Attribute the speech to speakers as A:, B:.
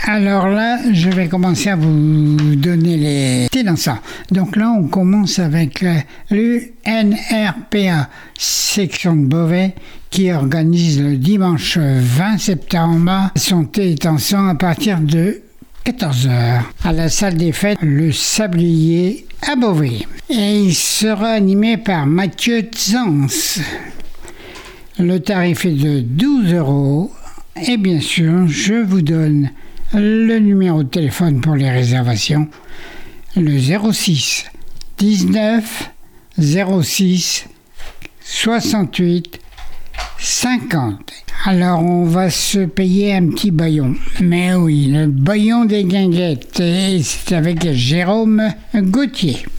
A: Alors là, je vais commencer à vous donner les dansants. Donc là, on commence avec l'UNRPA, section de Beauvais, qui organise le dimanche 20 septembre son thé et dansant à partir de 14h à la salle des fêtes Le Sablier à Beauvais. Et il sera animé par Mathieu Tzans. Le tarif est de 12 €. Et bien sûr, je vous donne le numéro de téléphone pour les réservations, le 06 19 06 68 50. Alors on va se payer un petit baillon. Mais oui, le baillon des guinguettes. Et c'est avec Jérôme Gauthier.